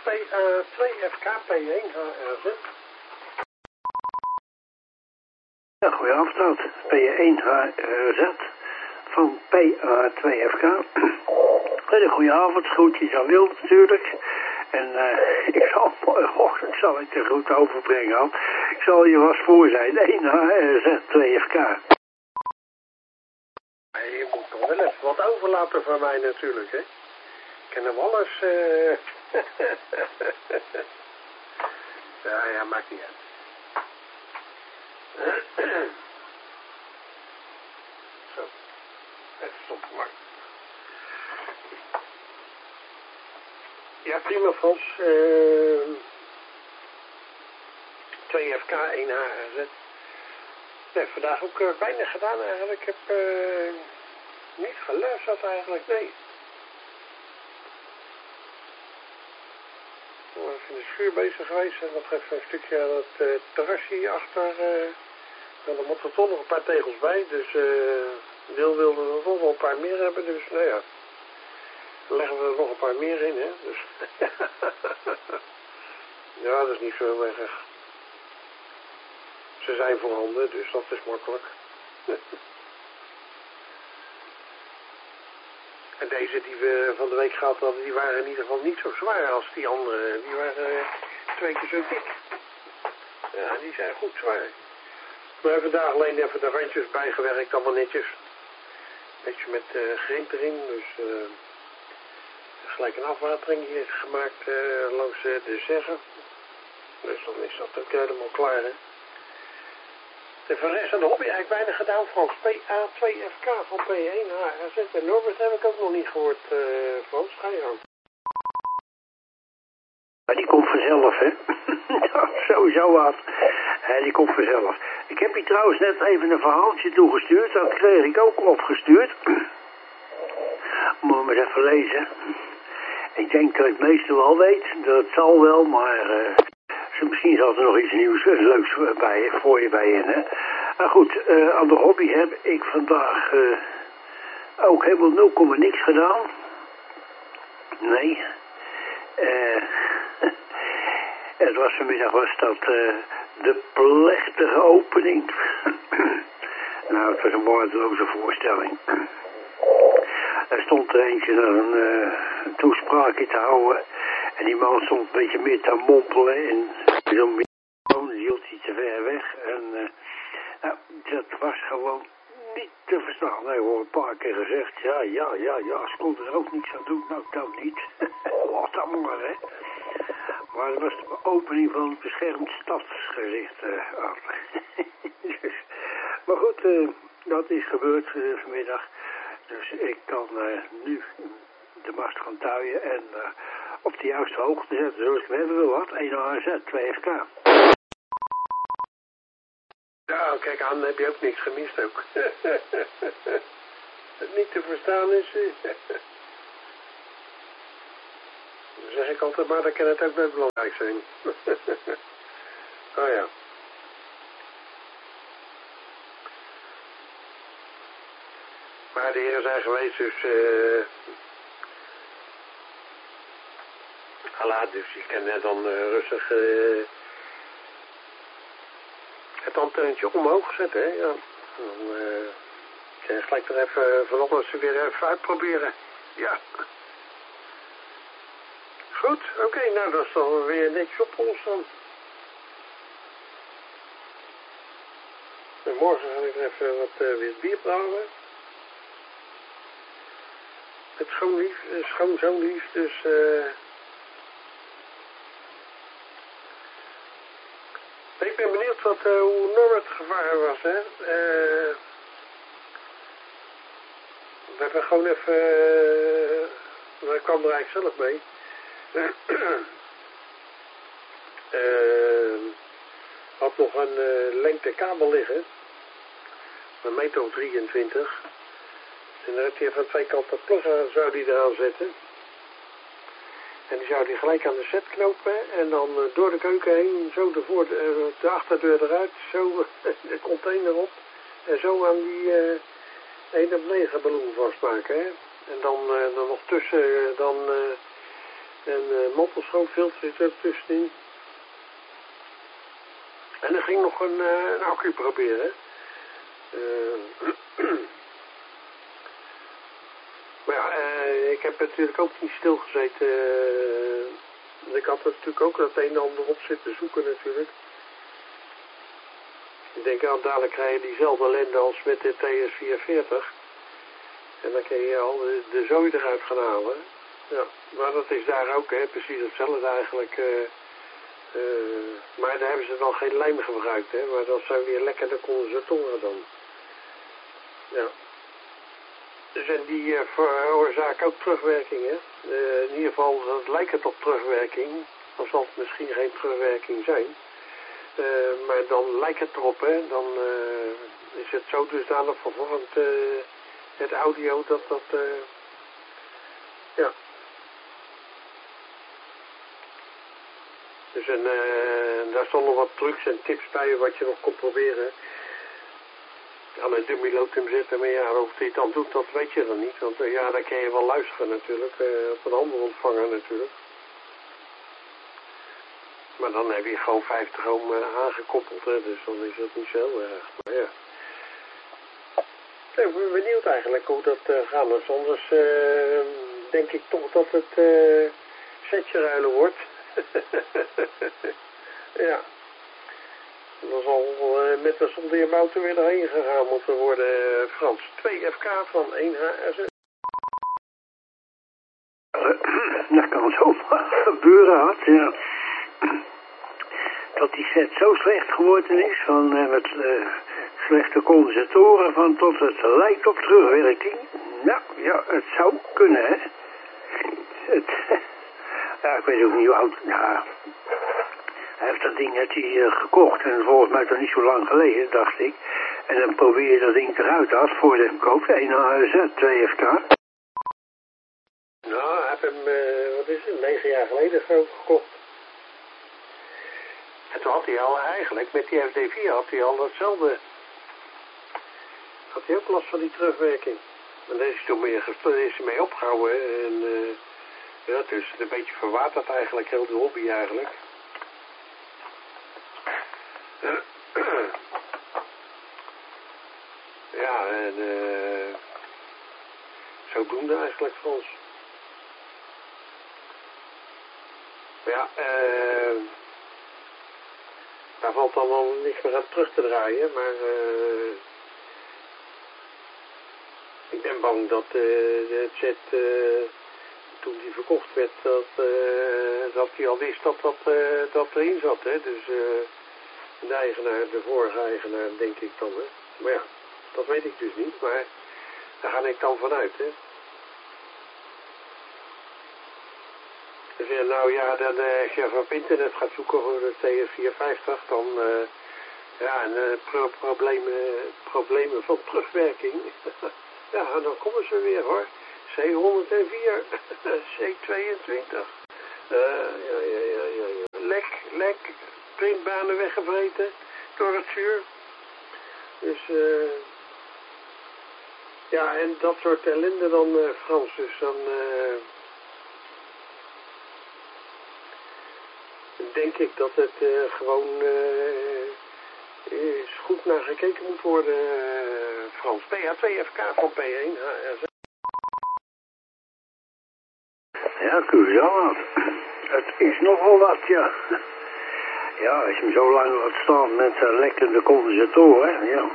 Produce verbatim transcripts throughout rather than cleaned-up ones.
P A twee F K P één H R Z. Ja, goedenavond, P één H R Z van P A twee F K. Hele goede avond, groetjes aan Wil natuurlijk. En uh, ik zal morgenochtend zal ik de groet overbrengen. Ik zal je was voor zijn, één H R Z twee F K. Je moet toch wel even wat overlaten van mij natuurlijk, hè. Ik ken hem alles. Uh... ja, ja, maakt niet uit. Zo, even stoppen maar. Ja, prima Frans. Uh... twee F K, één H R Z. Nee, vandaag ook uh, bijna gedaan eigenlijk. Ik heb uh, niet geluisterd eigenlijk, nee. Ik ben even in de schuur bezig geweest en nog even een stukje aan het uh, terrasje hierachter. Uh, en er moeten toch nog een paar tegels bij, dus uh, Wil wilde er nog wel een paar meer hebben, dus nou ja. Dan leggen we er nog een paar meer in, hè. Dus ja, dat is niet zo erg. Ze zijn voorhanden, dus dat is makkelijk. En deze die we van de week gehad hadden, die waren in ieder geval niet zo zwaar als die andere. Die waren twee keer zo dik. Ja, die zijn goed zwaar. We hebben vandaag alleen even de randjes bijgewerkt, allemaal netjes. Beetje met uh, grind erin, dus uh, gelijk een afwatering hier gemaakt uh, langs uh, de zeggen. Dus dan is dat ook helemaal klaar, hè. De van rest aan de hobby eigenlijk bijna gedaan, Frans. P A twee F K van P één H R Z. En Norbert heb ik ook nog niet gehoord, uh, Frans. Ga je aan. Ja, die komt vanzelf, hè. Sowieso wat. Ja, die komt vanzelf. Ik heb je trouwens net even een verhaaltje toegestuurd. Dat kreeg ik ook opgestuurd. Moet maar eens even lezen. Ik denk dat ik het meeste wel weet. Dat zal wel, maar... Uh... Misschien zal er nog iets nieuws, leuks bij, voor je bij in, hè. Maar goed, uh, aan de hobby heb ik vandaag uh, ook helemaal nul komma niks gedaan. Nee. Uh, het was vanmiddag was dat uh, de plechtige opening. Nou, het was een waardeloze voorstelling. Er stond er eentje naar een uh, toespraakje te houden. En die man stond een beetje meer te mompelen en zo'n microfoon hield hij te ver weg. En uh, nou, dat was gewoon niet te verstaan. Nee hoor, een paar keer gezegd, ja, ja, ja, ja, ze konden er ook niks aan doen. Nou, dat niet. Wat dan maar, hè. Maar dat was de opening van het beschermd stadsgezicht uh, af. Dus, maar goed, uh, dat is gebeurd uh, vanmiddag. Dus ik kan uh, nu de mast gaan tuien en uh, op de juiste hoogte zetten, zoals ik hebben wil wat. één H R Z, twee F K. Ja, kijk aan, heb je ook niks gemist ook. Het niet te verstaan is. Dan zeg ik altijd maar, dan kan het ook wel belangrijk zijn. Oh ja. Maar de heren zijn geweest, dus... Uh... Voilà, dus je kan dan uh, rustig uh, het antennetje omhoog zetten, hè. Ja. Dan uh, kan je gelijk er even vanochtend weer even uitproberen. Ja. Goed, oké, okay, nou dat is dan weer netjes opgelost dan. En morgen ga ik er even wat uh, wit bier brouwen. Het schoonlief, uh, schoonzoonlief, dus... Uh, ik ben benieuwd wat, uh, hoe Norbert gevaren was, hè. Uh, we hebben gewoon even... Uh, hij kwam er eigenlijk zelf mee. uh, had nog een uh, lengte kabel liggen. Een meter of drieëntwintig. En dan heb je van twee kanten plus aan, zou die eraan zetten. En die zou die gelijk aan de set knopen en dan uh, door de keuken heen, zo de, voor, uh, de achterdeur eruit, zo de container op en zo aan die uh, één op negen ballon vastmaken. Hè? En dan, uh, dan nog tussen, uh, dan uh, En uh, mantelschrootfilter zit er tussenin. En dan ging nog een, uh, een accu proberen. Uh, maar ja, uh, ik heb natuurlijk ook niet stilgezeten. Uh, ik had er natuurlijk ook dat een en ander op zitten zoeken natuurlijk. Ik denk, nou, dadelijk krijg je diezelfde ellende als met de T S vierhonderdveertig. En dan kun je al de, de zooi eruit gaan halen. Ja, maar dat is daar ook, hè, precies hetzelfde eigenlijk. Uh, uh, maar daar hebben ze dan geen lijm gebruikt, hè. Maar dat zijn weer lekker de condensatoren dan. Ja. Dus en die uh, veroorzaken ook terugwerking, hè. Uh, in ieder geval, dat lijkt het op terugwerking. Dan zal het misschien geen terugwerking zijn. Uh, maar dan lijkt het erop, hè. Dan uh, is het zo dusdanig vervormd, uh, het audio, dat dat... Uh, ja. Dus en, uh, daar stonden wat trucs en tips bij wat je nog kon proberen. Aan een dummy lotum zitten, maar ja, of hij het dan doet, dat weet je dan niet. Want uh, ja, dan kun je wel luisteren natuurlijk, uh, op een ander ontvanger natuurlijk. Maar dan heb je gewoon vijftig ohm uh, aangekoppeld, hè, dus dan is dat niet zo heel erg. Maar ja. Ik ben benieuwd eigenlijk hoe dat uh, gaat. Dus anders uh, denk ik toch dat het uh, setje ruilen wordt. Ja. Dan zal uh, met de soldeerbouten weer erheen gegaan moeten worden, uh, Frans. twee F K van één H S. Dat kan zo gebeuren, had, ja. Dat die set zo slecht geworden is, van uh, met uh, slechte condensatoren, van tot het lijkt op terugwerking. Nou, ja, het zou kunnen, hè. Het, ja, ik weet ook niet hoe oud, ja. Hij heeft dat ding heeft hij, uh, gekocht en volgens mij toch niet zo lang geleden, dacht ik. En dan probeer je dat ding eruit als voor je hem koopt, één H Z, twee F K. Nou, hij heeft hem, uh, wat is het, negen jaar geleden gekocht. En toen had hij al eigenlijk, met die F D vier had hij al hetzelfde. Had hij ook last van die terugwerking. En daar is hij toen mee, is hij mee opgehouden. En uh, ja, het is een beetje verwaterd eigenlijk, heel de hobby eigenlijk. Ja, en uh, zodoende eigenlijk voor ons. Ja, uh, daar valt dan wel niks meer aan terug te draaien, maar uh, ik ben bang dat uh, het set, uh, toen die verkocht werd, dat, uh, dat hij al wist dat dat, uh, dat erin zat, hè. Dus uh, de eigenaar, de vorige eigenaar, denk ik dan, hè. Maar ja, dat weet ik dus niet, maar daar ga ik dan vanuit, hè. Dus ja, nou ja, dan, uh, als je even op internet gaat zoeken voor de T S vierhonderdvijftig, dan uh, ja, en uh, pro problemen, problemen van terugwerking. Ja, dan komen ze weer hoor. C honderdvier, C tweeëntwintig. Uh, ja, ja, ja, ja, ja. Lek, lek, printbanen weggevreten door het vuur. Dus uh, ja, en dat soort ellende dan, uh, Frans, dus dan... Uh, denk ik dat het uh, gewoon uh, is goed naar gekeken moet worden, uh, Frans. P H twee F K van P één. H S. Ja, kun je wel. Het is nogal wat, ja. Ja, als je hem zo lang laat staan met uh, lekkende condensatoren, ja.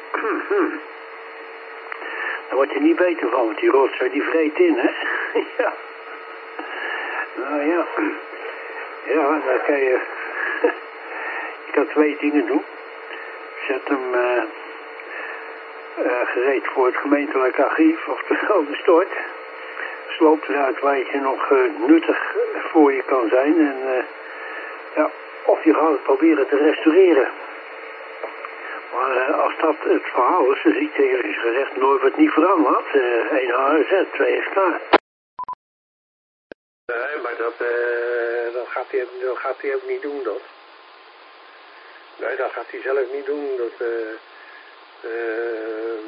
Daar word je niet beter van, want die rotzooi die vreet in, hè. Ja. Nou ja. Ja, dan kan je... je kan twee dingen doen. Zet hem uh, uh, gereed voor het gemeentelijk archief, oftewel de stort. Sloop eruit waar je nog uh, nuttig voor je kan zijn. En uh, ja, of je gaat het proberen te restaureren. Maar uh, als dat het verhaal is, dan zie ik tegen je gezegd nooit wat niet veranderd. Uh, één H Z, twee F K. Nee, maar dat, uh, dat, gaat hij, dat gaat hij ook niet doen, dat. Nee, dat gaat hij zelf niet doen. Dat, uh, uh,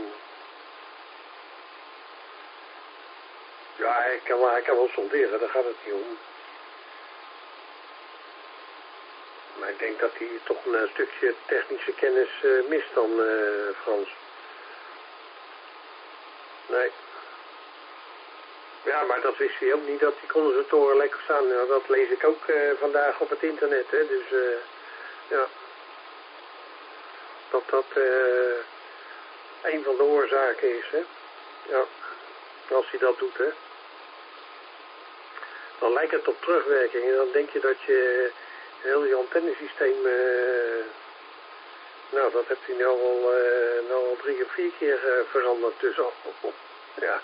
ja, hij kan, hij kan wel solderen, daar gaat het niet om. maar ik denk dat hij toch een stukje technische kennis uh, mist dan uh, Frans. Nee. Ja, maar dat wist hij ook niet, dat die condensatoren lekker staan. Nou, dat lees ik ook uh, vandaag op het internet, hè. Dus, uh, ja. Dat dat uh, een van de oorzaken is, hè. Ja. Als hij dat doet, hè. Dan lijkt het op terugwerking en dan denk je dat je heel je antennesysteem, uh, nou dat heeft hij nou al, uh, nou al drie of vier keer uh, veranderd, dus al, ja.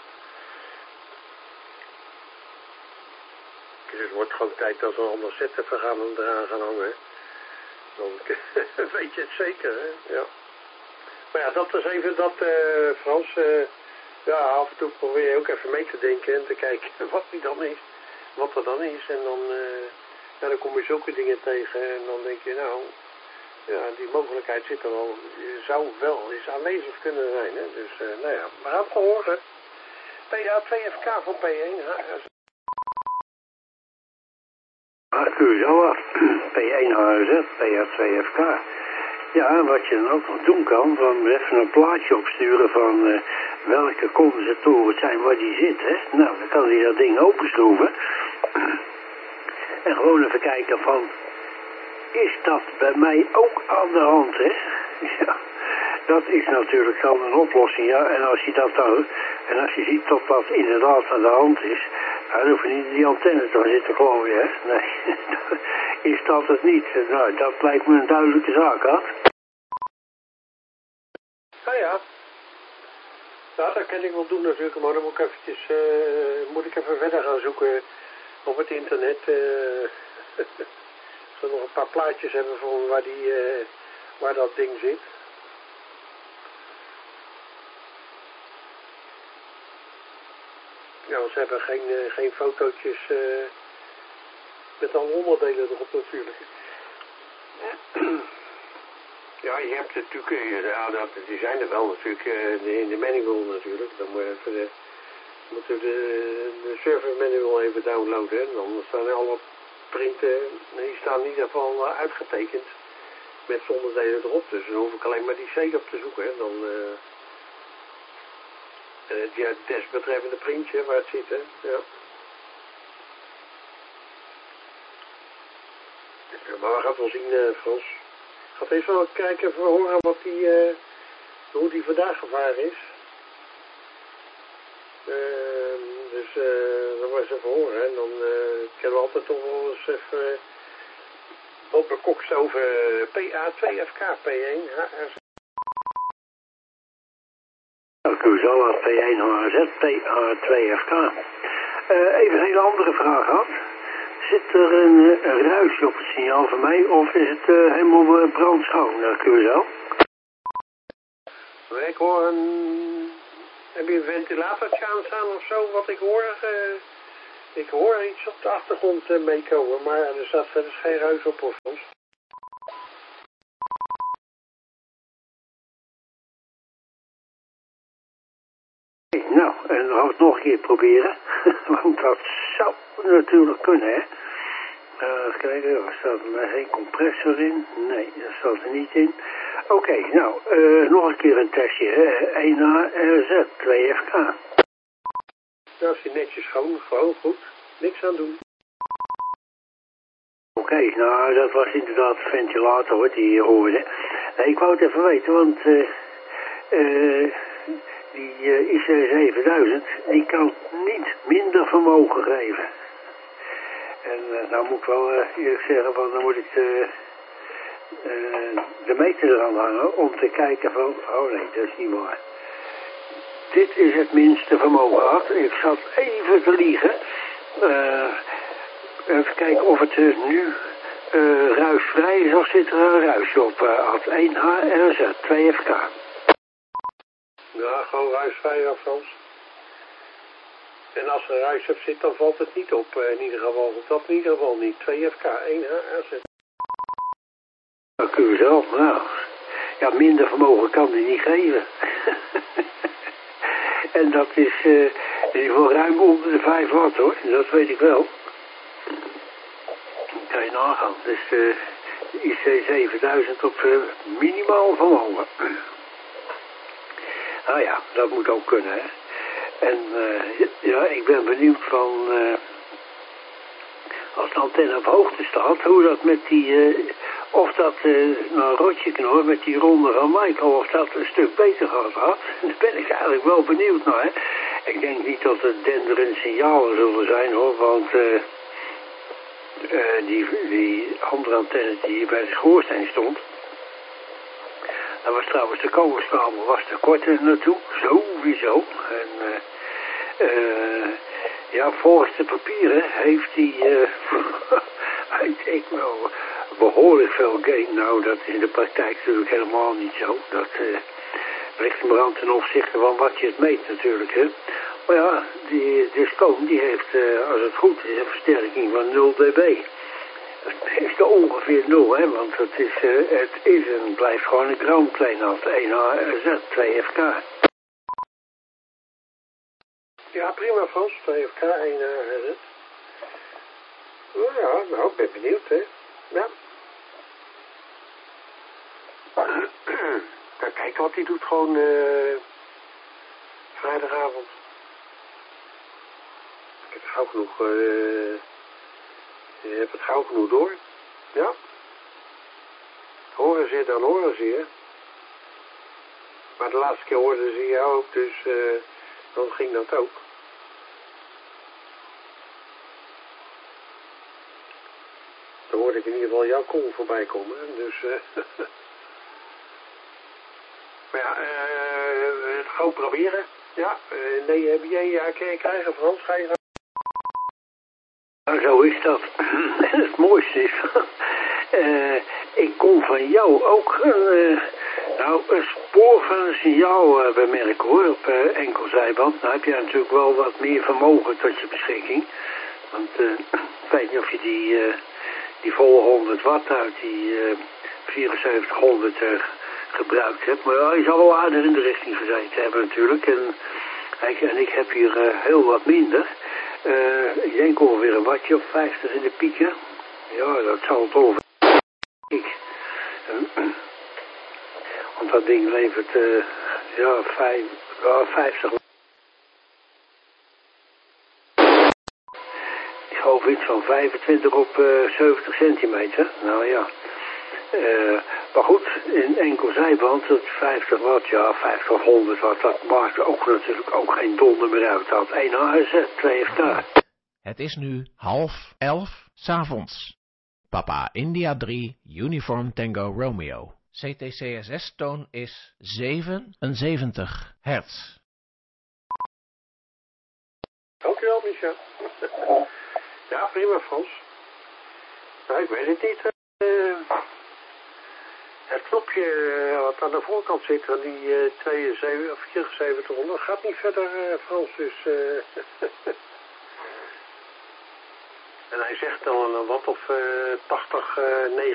Dus het wordt gewoon tijd dat we een ander set even gaan en eraan gaan hangen. Dan weet je het zeker, hè, ja. Maar ja, dat is even dat, uh, Frans, uh, ja, af en toe probeer je ook even mee te denken en te kijken wat die dan is. Wat er dan is en dan, uh, ja, dan kom je zulke dingen tegen en dan denk je, nou, ja, die mogelijkheid zit er wel, je zou wel eens aanwezig kunnen zijn, hè. Dus, uh, nou ja, we gaan het wel horen. P A twee F K van P één. Curaçao, P één H R Z, P A twee F K. Ja, wat je dan ook nog doen kan, van even een plaatje opsturen van uh, welke condensatoren het zijn waar die zit, hè. Nou, dan kan hij dat ding openschroeven. En gewoon even kijken van, is dat bij mij ook aan de hand, hè? Ja, dat is natuurlijk dan een oplossing, ja. En als je dat dan, en als je ziet dat dat inderdaad aan de hand is, dan hoef je niet die antenne te zitten gooien, hè. Nee, is dat het niet. Nou, dat lijkt me een duidelijke zaak, hè. Nou ja. Ja, dat kan ik wel doen natuurlijk, maar dan moet ik eventjes, uh, moet ik even verder gaan zoeken op het internet. Uh, Als we nog een paar plaatjes hebben van waar, die, uh, waar dat ding zit. Ja, want ze hebben geen, uh, geen fotootjes uh, met alle onderdelen erop natuurlijk. Ja, je hebt natuurlijk, ja, dat, die zijn er wel natuurlijk, uh, in de manual natuurlijk. Dan moet je even de, moeten we de, de server manual even downloaden. Hè. Dan staan er alle printen, die staan in ieder geval uh, uitgetekend met z'n onderdelen erop. Dus dan hoef ik alleen maar die C op te zoeken. Hè. Dan, uh, het ja, desbetreffende printje waar het zit. Hè. Ja. Maar we gaan het wel zien, uh, Frans. Ik ga even wel kijken, even horen wat die, uh, hoe die vandaag gevaren is. Uh, dus uh, dan maar eens even horen. En dan uh, kunnen we altijd toch wel eens even uh, op een koks over P A twee F K P één H R Z. Curaçao P één H R Z P A twee F K. Uh, even een hele andere vraag had. Zit er een, een ruisje op het signaal van mij of is het uh, helemaal uh, brandschoon naar Curaçao? Ik hoor een... Heb je een ventilatortje aanstaan of zo? Wat ik hoor... Uh, ik hoor iets op de achtergrond uh, meekomen, maar er staat verder geen ruis op of soms. Nou, en dan gaan we het nog een keer proberen. Want dat zou natuurlijk kunnen, hè. Uh, even kijken, er staat er geen compressor in. Nee, dat staat er niet in. Oké, okay, nou, uh, nog een keer een testje, hè. één H R Z, twee F K. Nou, is die netjes schoon, gewoon goed. Niks aan doen. Oké, okay, nou, dat was inderdaad de ventilator, hoor, die je hoorde. Nee, ik wou het even weten, want... Uh, uh, die uh, I C zevenduizend, die kan niet minder vermogen geven. En uh, nou moet ik wel uh, eerlijk zeggen, van, dan moet ik de, uh, de meter eraan hangen om te kijken van, oh nee, dat is niet waar. Dit is het minste vermogen had. Ik zat even te liegen. Uh, even kijken of het uh, nu uh, ruisvrij is of zit er een ruisje op. Uh, had één H R Z, twee F K. Ja, gewoon ruisvrij af, Frans. En als er ruis op zit, dan valt het niet op. Uh, in ieder geval, dat in ieder geval niet. twee F K, één H R Z. Dat kun je zelf, nou. Ja, minder vermogen kan die niet geven. En dat is uh, voor ruim onder de vijf watt, hoor. Dat weet ik wel. Kan je nagaan. Dus uh, I C zevenduizend op uh, minimaal vermogen. Nou ja, dat moet ook kunnen, hè. En uh, ja, ik ben benieuwd van, uh, als de antenne op hoogte staat, hoe dat met die, uh, of dat, uh, nou rotje knor, met die ronde van Michael, of dat een stuk beter gaat. Had. Daar ben ik eigenlijk wel benieuwd naar, hè. Ik denk niet dat het denderende signalen zullen zijn, hoor, want uh, uh, die, die andere antenne die hier bij de schoorsteen stond, dat was trouwens de kogelkabel, was te kort er naartoe, sowieso. En uh, uh, ja, volgens de papieren heeft hij, uh, weet ik wel, behoorlijk veel gain. Nou, dat is in de praktijk natuurlijk helemaal niet zo. Dat uh, ligt maar aan ten opzichte van wat je het meet natuurlijk, hè. Maar ja, die Discoom die heeft, uh, als het goed is, een versterking van nul dB. Het is er ongeveer nul, hè, want het is, uh, het is en blijft gewoon een groundplane als één H Z, twee F K. Ja, prima Frans, twee F K, één H Z. Nou ja, nou, ik ben benieuwd, hè. Ja. Nou, kijk wat hij doet gewoon uh, vrijdagavond. Ik heb het gauw genoeg, uh, je hebt het gauw genoeg door. Ja. Horen ze, dan horen ze je. Maar de laatste keer hoorden ze jou ook, dus uh, dan ging dat ook. Dan hoorde ik in ieder geval jouw call voorbij komen. Dus, uh, maar ja, uh, het gewoon proberen. Ja, uh, nee, heb jij ja, kun je krijgen, Frans? Ga je gaan? Nou, zo is dat. En het mooiste is, uh, ik kon van jou ook uh, nou, een spoor van een signaal uh, bemerken, hoor, op uh, enkelzijband. Nou heb je natuurlijk wel wat meer vermogen tot je beschikking. Want uh, ik weet niet of je die, uh, die volle honderd watt uit die uh, vierenzeventighonderd uh, gebruikt hebt. Maar ja, je zal wel aardig in de richting gezeten hebben natuurlijk. En, en ik heb hier uh, heel wat minder. Uh, ik denk ongeveer een wattje of vijftig in de pieken. Ja, dat zal het ongeveer. Ik. Uh, want dat ding levert uh, ja, vijf, uh, vijftig. Ik geloof iets van vijfentwintig op uh, zeventig centimeter. Nou ja. Uh, maar goed, in enkel zijband, dat vijftig watt, ja, vijftig of honderd watt, dat maakt ook natuurlijk ook geen donder meer uit. Dat één H Z, twee F K. Het is nu half elf 's avonds. Papa India drie, Uniform Tango Romeo. C T C S S-toon is zevenenzeventig hertz. Dankjewel, Micha. Ja, prima, Frans. Nou, ik weet het niet. Uh, het knopje uh, wat aan de voorkant zit, aan die uh, tweeënzeventig of vierenzeventig, gaat niet verder, uh, Frans. Dus, uh, en hij zegt dan een wat of uh, tachtig, uh, negentig.